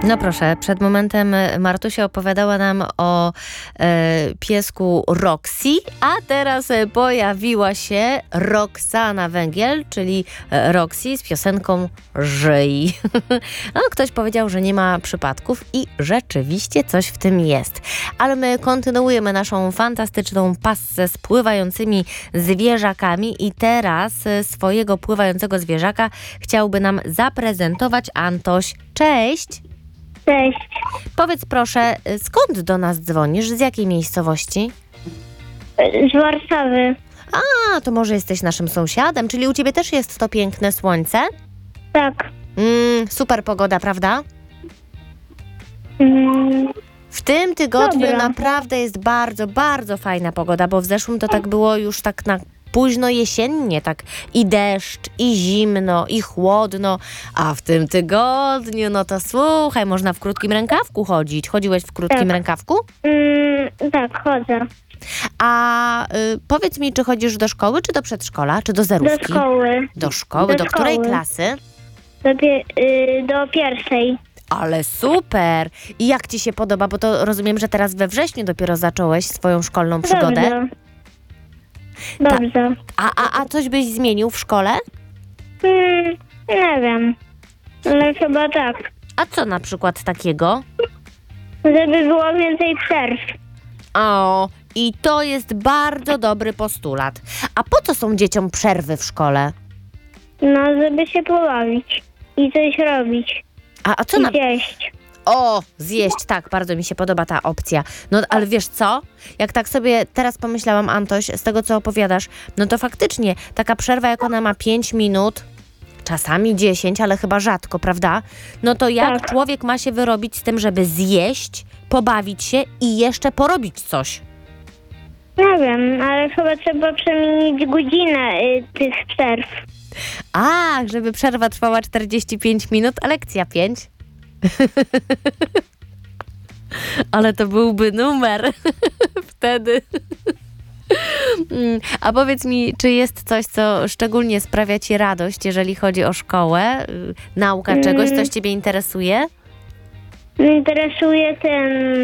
No proszę, przed momentem Martusia opowiadała nam o piesku Roxy, a teraz pojawiła się Roxana Węgiel, czyli Roxy z piosenką Żyj. No, ktoś powiedział, że nie ma przypadków i rzeczywiście coś w tym jest. Ale my kontynuujemy naszą fantastyczną passę z pływającymi zwierzakami i teraz swojego pływającego zwierzaka chciałby nam zaprezentować Antoś. Cześć! Cześć. Powiedz proszę, skąd do nas dzwonisz? Z jakiej miejscowości? Z Warszawy. A, to może jesteś naszym sąsiadem, czyli u ciebie też jest to piękne słońce? Tak. Super pogoda, prawda? Mm, W tym tygodniu Dobra. naprawdę jest bardzo, bardzo fajna pogoda, bo w zeszłym to tak było już tak na późno jesiennie, tak i deszcz, i zimno, i chłodno, a w tym tygodniu, no to słuchaj, można w krótkim rękawku chodzić. Chodziłeś w krótkim Tak. rękawku? tak, chodzę. A powiedz mi, czy chodzisz do szkoły, czy do przedszkola, czy do Do zerówki? szkoły. Do szkoły. Do Do której szkoły. klasy? Do pierwszej. Ale super! I jak ci się podoba? Bo to rozumiem, że teraz we wrześniu dopiero zacząłeś swoją szkolną przygodę. Dobrze. Dobrze. A coś byś zmienił w szkole? Nie wiem. Ale chyba tak. A co na przykład takiego? Żeby było więcej przerw. O, i to jest bardzo dobry postulat. A po co są dzieciom przerwy w szkole? No, żeby się pobawić. I coś robić. A co I na... zjeść. O, zjeść, tak, bardzo mi się podoba ta opcja. No, ale wiesz co? Jak tak sobie teraz pomyślałam, Antoś, z tego co opowiadasz, no to faktycznie taka przerwa, jak ona ma 5 minut, czasami 10, ale chyba rzadko, prawda? No to jak Tak. człowiek ma się wyrobić z tym, żeby zjeść, pobawić się i jeszcze porobić coś? Nie wiem, ale chyba trzeba przemienić godzinę tych przerw. A, żeby przerwa trwała 45 minut, a lekcja 5. Ale to byłby numer wtedy. A powiedz mi, czy jest coś, co szczególnie sprawia ci radość, jeżeli chodzi o szkołę? Nauka czegoś, coś ciebie interesuje? Mnie interesuje ten